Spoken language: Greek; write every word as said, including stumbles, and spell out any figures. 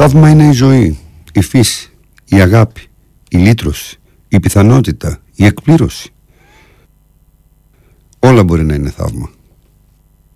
Θαύμα είναι η ζωή, η φύση, η αγάπη, η λύτρωση, η πιθανότητα, η εκπλήρωση. Όλα μπορεί να είναι θαύμα.